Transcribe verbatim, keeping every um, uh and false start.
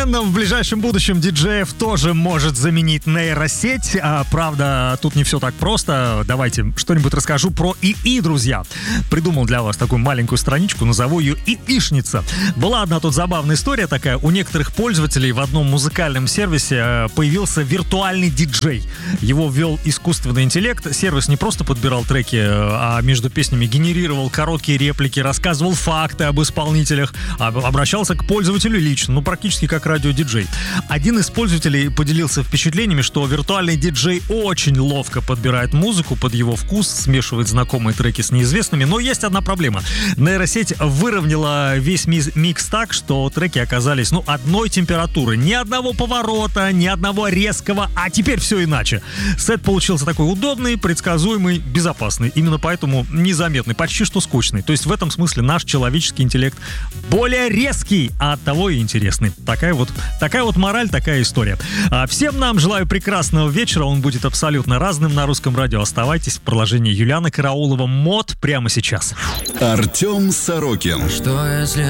Несомненно, в ближайшем будущем диджеев тоже может заменить нейросеть. А, правда, тут не все так просто. Давайте что-нибудь расскажу про ИИ, друзья. Придумал для вас такую маленькую страничку, назову ее ИИшница. Была одна тут забавная история такая. У некоторых пользователей в одном музыкальном сервисе появился виртуальный диджей. Его ввел искусственный интеллект. Сервис не просто подбирал треки, а между песнями генерировал короткие реплики, рассказывал факты об исполнителях, обращался к пользователю лично, ну практически как радиодиджей. Один из пользователей поделился впечатлениями, что виртуальный диджей очень ловко подбирает музыку под его вкус, смешивает знакомые треки с неизвестными, но есть одна проблема. Нейросеть выровняла весь микс так, что треки оказались, ну, одной температуры. Ни одного поворота, ни одного резкого, а теперь все иначе. Сет получился такой удобный, предсказуемый, безопасный. Именно поэтому незаметный, почти что скучный. То есть в этом смысле наш человеческий интеллект более резкий, а оттого и интересный. Такая вот, такая вот мораль, такая история. А всем нам желаю прекрасного вечера. Он будет абсолютно разным на Русском радио. Оставайтесь в продолжении Юлиана Караулова. Мод прямо сейчас. Артем Сорокин. Что если